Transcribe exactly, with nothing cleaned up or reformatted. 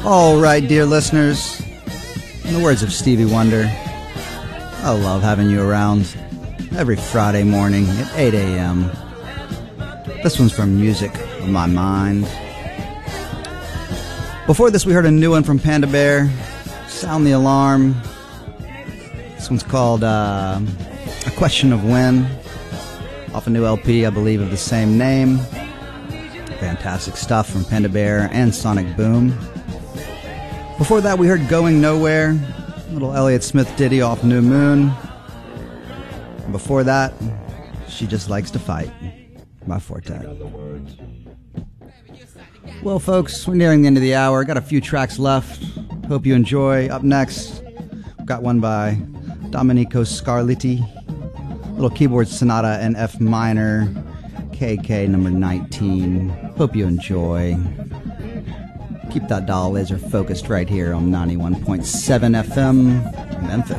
All right, dear listeners, in the words of Stevie Wonder, I love having you around every Friday morning at eight a.m. This one's from Music of My Mind. Before this, we heard a new one from Panda Bear, Sound the Alarm. This one's called uh, A Question of When, off a new L P, I believe, of the same name. Fantastic stuff from Panda Bear and Sonic Boom. Before that, we heard Going Nowhere, a little Elliott Smith ditty off New Moon. And before that, She Just Likes to Fight by Forte. Well, folks, we're nearing the end of the hour. Got a few tracks left. Hope you enjoy. Up next, we've got one by Domenico Scarlatti, little keyboard sonata in F minor, K K number nineteen. Hope you enjoy. Keep that dial laser focused right here on ninety-one point seven F M Memphis.